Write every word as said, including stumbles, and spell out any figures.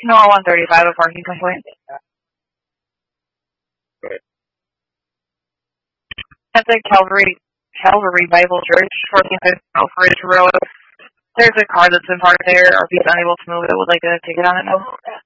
No, one thirty-five, a parking complaint. At the Calvary Calvary Bible Church, fourteen fifty Oak Ridge Road. There's a car that's been parked there, or if he's unable to move it, would like a ticket on it now.